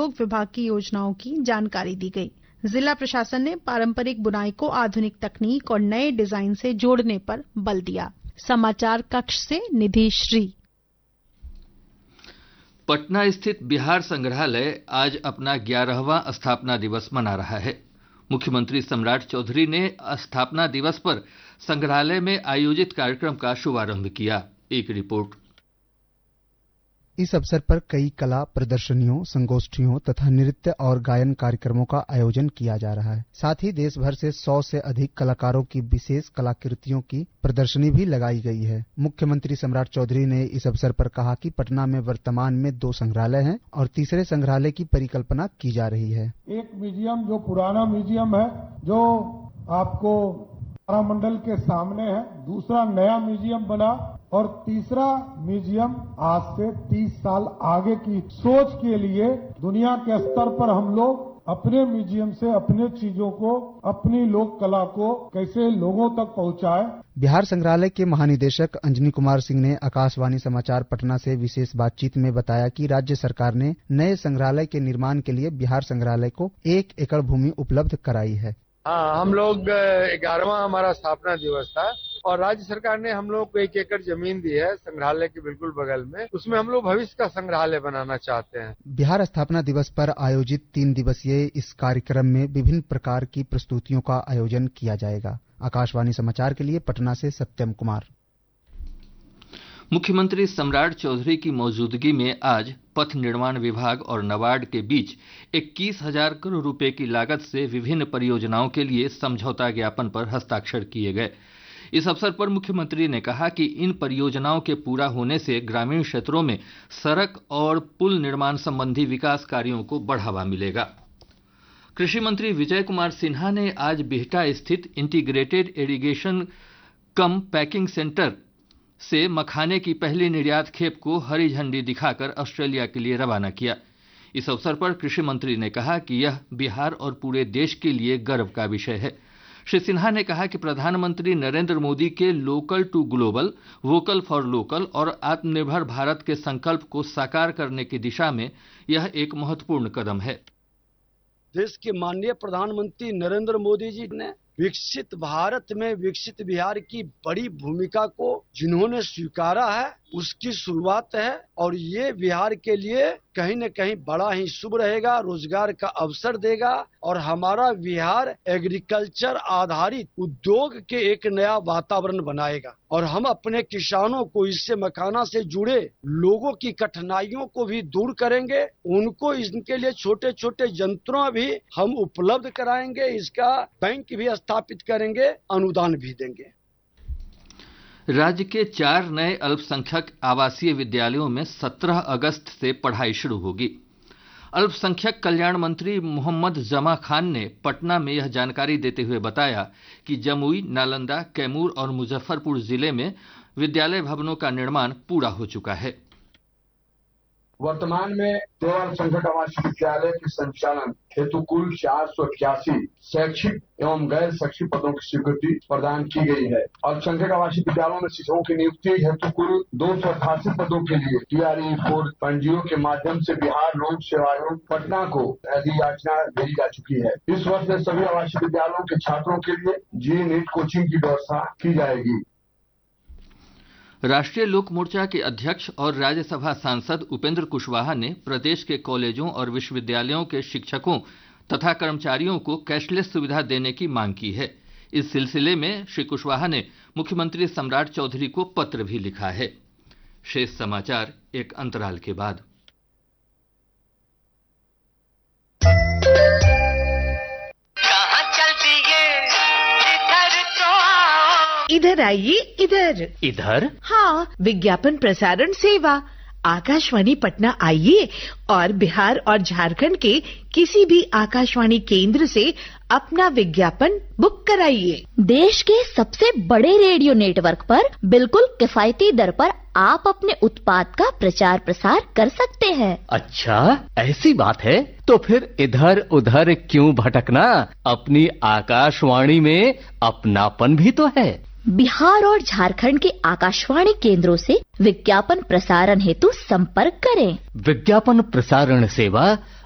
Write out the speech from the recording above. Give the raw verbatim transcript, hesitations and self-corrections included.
उद्योग विभाग की योजनाओं की जानकारी दी गई। जिला प्रशासन ने पारंपरिक बुनाई को आधुनिक तकनीक और नए डिजाइन से जोड़ने पर बल दिया। समाचार कक्ष से निधि श्री। पटना स्थित बिहार संग्रहालय आज अपना ग्यारहवां स्थापना दिवस मना रहा है। मुख्यमंत्री सम्राट चौधरी ने स्थापना दिवस पर संग्रहालय में आयोजित कार्यक्रम का शुभारंभ किया। एक रिपोर्ट। इस अवसर पर कई कला प्रदर्शनियों, संगोष्ठियों तथा नृत्य और गायन कार्यक्रमों का आयोजन किया जा रहा है। साथ ही देश भर से सौ से अधिक कलाकारों की विशेष कलाकृतियों की प्रदर्शनी भी लगाई गई है। मुख्यमंत्री सम्राट चौधरी ने इस अवसर पर कहा कि पटना में वर्तमान में दो संग्रहालय हैं और तीसरे संग्रहालय की परिकल्पना की जा रही है। एक म्यूजियम जो पुराना म्यूजियम है, जो आपको तारामंडल के सामने है, दूसरा नया म्यूजियम बना और तीसरा म्यूजियम आज से तीस साल आगे की सोच के लिए दुनिया के स्तर पर हम लोग अपने म्यूजियम से अपने चीजों को, अपनी लोक कला को कैसे लोगों तक पहुंचाए। बिहार संग्रहालय के महानिदेशक अंजनी कुमार सिंह ने आकाशवाणी समाचार पटना से विशेष बातचीत में बताया कि राज्य सरकार ने नए संग्रहालय के निर्माण के लिए बिहार संग्रहालय को एक एकड़ भूमि उपलब्ध कराई है। हाँ, हम लोग ग्यारहवां हमारा स्थापना दिवस था और राज्य सरकार ने हम लोग को एक एकड़ जमीन दी है संग्रहालय के बिल्कुल बगल में। उसमें हम लोग भविष्य का संग्रहालय बनाना चाहते हैं। बिहार स्थापना दिवस पर आयोजित तीन दिवसीय इस कार्यक्रम में विभिन्न प्रकार की प्रस्तुतियों का आयोजन किया जाएगा। आकाशवाणी समाचार के लिए पटना से सत्यम कुमार। मुख्यमंत्री सम्राट चौधरी की मौजूदगी में आज पथ निर्माण विभाग और नाबार्ड के बीच इक्कीस हजार करोड़ रुपए की लागत से विभिन्न परियोजनाओं के लिए समझौता ज्ञापन पर हस्ताक्षर किए गए। इस अवसर पर मुख्यमंत्री ने कहा कि इन परियोजनाओं के पूरा होने से ग्रामीण क्षेत्रों में सड़क और पुल निर्माण संबंधी विकास कार्यों को बढ़ावा मिलेगा। कृषि मंत्री विजय कुमार सिन्हा ने आज बिहटा स्थित इंटीग्रेटेड इरिगेशन कम पैकिंग सेंटर से मखाने की पहली निर्यात खेप को हरी झंडी दिखाकर ऑस्ट्रेलिया के लिए रवाना किया। इस अवसर पर कृषि मंत्री ने कहा कि यह बिहार और पूरे देश के लिए गर्व का विषय है। श्री सिन्हा ने कहा कि प्रधानमंत्री नरेंद्र मोदी के local to global, vocal for local और आत्मनिर्भर भारत के संकल्प को साकार करने की दिशा में यह एक महत्वपूर्ण कदम है। देश के माननीय प्रधानमंत्री नरेंद्र मोदी जी ने विकसित भारत में विकसित बिहार की बड़ी भूमिका को जिन्होंने स्वीकारा है, उसकी शुरुआत है और ये बिहार के लिए कहीं न कहीं बड़ा ही शुभ रहेगा, रोजगार का अवसर देगा और हमारा बिहार एग्रीकल्चर आधारित उद्योग के एक नया वातावरण बनाएगा और हम अपने किसानों को, इससे मखाना से जुड़े लोगों की कठिनाइयों को भी दूर करेंगे। उनको इनके लिए छोटे छोटे यंत्रों भी हम उपलब्ध कराएंगे, इसका बैंक भी स्थापित करेंगे, अनुदान भी देंगे। राज्य के चार नए अल्पसंख्यक आवासीय विद्यालयों में सत्रह अगस्त से पढ़ाई शुरू होगी। अल्पसंख्यक कल्याण मंत्री मोहम्मद जमा खान ने पटना में यह जानकारी देते हुए बताया कि जमुई, नालंदा, कैमूर और मुजफ्फरपुर जिले में विद्यालय भवनों का निर्माण पूरा हो चुका है। वर्तमान में तेरह अल्पसंख्यक आवासीय विद्यालय के संचालन हेतु कुल चार सौ इक्यासी शैक्षिक एवं गैर शैक्षिक पदों की स्वीकृति प्रदान की गई है। अल्पसंख्यक आवासीय विद्यालयों में शिक्षकों की नियुक्ति हेतु कुल दो सौ अट्ठासी पदों के लिए T R E four point zero के माध्यम से बिहार लोक सेवा आयोग पटना को अधियाचना भेजी जा चुकी है। इस वर्ष से सभी आवासीय विद्यालयों के छात्रों के लिए जी नीट कोचिंग की व्यवस्था की जाएगी। राष्ट्रीय लोक मोर्चा के अध्यक्ष और राज्यसभा सांसद उपेंद्र कुशवाहा ने प्रदेश के कॉलेजों और विश्वविद्यालयों के शिक्षकों तथा कर्मचारियों को कैशलेस सुविधा देने की मांग की है। इस सिलसिले में श्री कुशवाहा ने मुख्यमंत्री सम्राट चौधरी को पत्र भी लिखा है। शेष समाचार एक अंतराल के बाद। इधर आइए, इधर इधर हाँ, विज्ञापन प्रसारण सेवा आकाशवाणी पटना आइए और बिहार और झारखंड के किसी भी आकाशवाणी केंद्र से अपना विज्ञापन बुक कराइए। देश के सबसे बड़े रेडियो नेटवर्क पर बिल्कुल किफायती दर पर आप अपने उत्पाद का प्रचार प्रसार कर सकते हैं। अच्छा, ऐसी बात है तो फिर इधर उधर क्यों भटकना, अपनी आकाशवाणी में अपनापन भी तो है। बिहार और झारखंड के आकाशवाणी केंद्रों से विज्ञापन प्रसारण हेतु संपर्क करें। विज्ञापन प्रसारण सेवा